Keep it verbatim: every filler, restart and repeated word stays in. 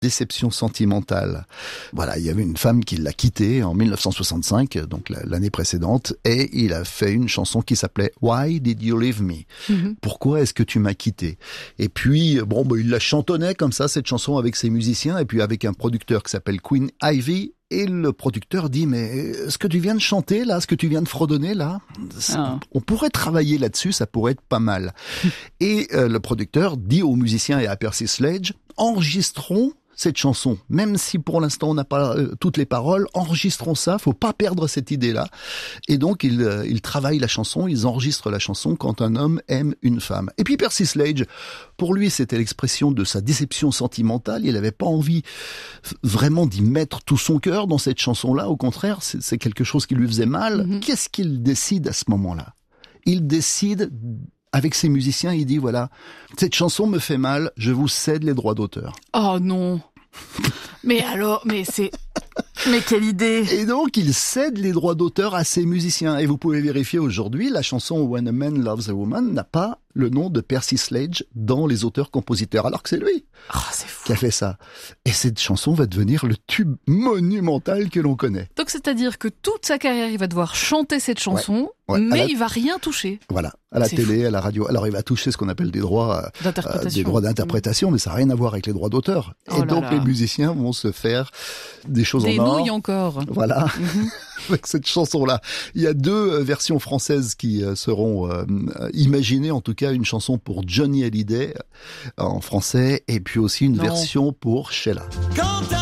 déception sentimentale. Voilà, il y avait une femme qui l'a quitté en mille neuf cent soixante-cinq, donc l'année précédente, et il a fait une chanson qui s'appelait Why Did You Leave Me? Mm-hmm. Pourquoi est-ce que tu m'as quitté? Et puis, bon, bah, il la chantonnait comme ça, cette chanson, avec ses musiciens, et puis avec un producteur qui s'appelle Queen Ivy. Et le producteur dit, mais ce que tu viens de chanter là, ce que tu viens de fredonner là, ah. on pourrait travailler là-dessus, ça pourrait être pas mal. Et euh, le producteur dit aux musiciens et à Percy Sledge, enregistrons cette chanson, même si pour l'instant on n'a pas euh, toutes les paroles, enregistrons ça, faut pas perdre cette idée-là. Et donc ils, euh, ils travaillent la chanson, ils enregistrent la chanson quand un homme aime une femme. Et puis Percy Sledge, pour lui c'était l'expression de sa déception sentimentale, il n'avait pas envie vraiment d'y mettre tout son cœur dans cette chanson-là, au contraire c'est, c'est quelque chose qui lui faisait mal. Mm-hmm. Qu'est-ce qu'il décide à ce moment-là? Il décide... Avec ses musiciens, il dit, voilà, cette chanson me fait mal, je vous cède les droits d'auteur. Oh non. Mais alors, mais c'est... Mais quelle idée! Et donc, il cède les droits d'auteur à ses musiciens. Et vous pouvez vérifier aujourd'hui, la chanson When a Man Loves a Woman n'a pas le nom de Percy Sledge dans les auteurs-compositeurs, alors que c'est lui oh, c'est fou. Qui a fait ça. Et cette chanson va devenir le tube monumental que l'on connaît. Donc, c'est-à-dire que toute sa carrière, il va devoir chanter cette chanson, ouais, ouais, mais la... il va rien toucher. Voilà. À la c'est télé, fou. À la radio. Alors, il va toucher ce qu'on appelle des droits, euh, des droits d'interprétation, mmh. mais ça n'a rien à voir avec les droits d'auteur. Oh et donc, là. Les musiciens vont se faire des choses des en or. Des nouilles encore. Voilà. Mmh. Avec cette chanson-là. Il y a deux versions françaises qui seront euh, imaginées, en tout cas une chanson pour Johnny Hallyday en français et puis aussi une non. version pour Sheila. Quand